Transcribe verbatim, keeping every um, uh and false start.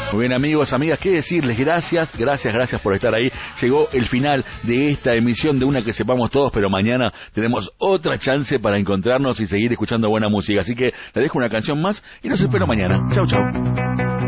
Muy bien, amigos, amigas, qué decirles, gracias, gracias, gracias por estar ahí. Llegó el final de esta emisión de Una que Sepamos Todos, pero mañana tenemos otra chance para encontrarnos y seguir escuchando buena música. Así que les dejo una canción más y los espero mañana. Chau, chau.